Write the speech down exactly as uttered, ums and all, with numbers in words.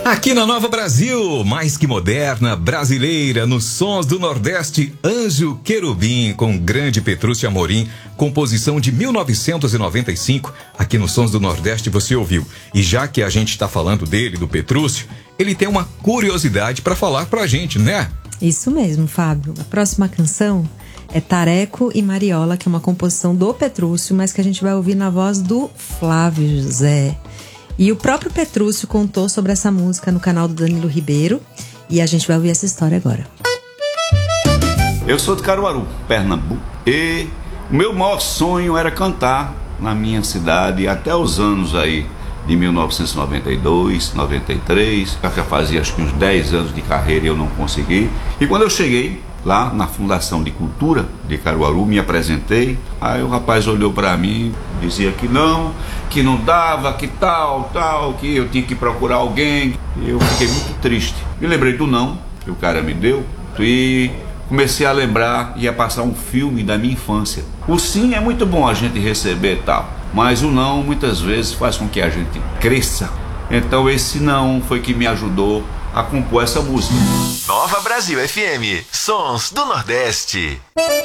Aqui na Nova Brasil, mais que moderna, brasileira, nos sons do Nordeste, Anjo Querubim, com grande Petrúcio Amorim, composição de mil novecentos e noventa e cinco, aqui nos Sons do Nordeste você ouviu. E já que a gente está falando dele, do Petrúcio, ele tem uma curiosidade para falar pra gente, né? Isso mesmo, Fábio. A próxima canção é Tareco e Mariola, que é uma composição do Petrúcio, mas que a gente vai ouvir na voz do Flávio José. E o próprio Petrúcio contou sobre essa música no canal do Danilo Ribeiro. E a gente vai ouvir essa história agora. Eu sou de Caruaru, Pernambuco. E o meu maior sonho era cantar na minha cidade até os anos aí de mil novecentos e noventa e dois, noventa e três. Já fazia acho que uns dez anos de carreira e eu não consegui. E quando eu cheguei lá na Fundação de Cultura de Caruaru, me apresentei. Aí o rapaz olhou para mim, dizia que não, que não dava, que tal, tal, que eu tinha que procurar alguém. E eu fiquei muito triste. Me lembrei do não que o cara me deu e comecei a lembrar e a passar um filme da minha infância. O sim é muito bom a gente receber e tal, mas o não muitas vezes faz com que a gente cresça. Então esse não foi que me ajudou a compor essa música. Nova Brasil F M, Sons do Nordeste.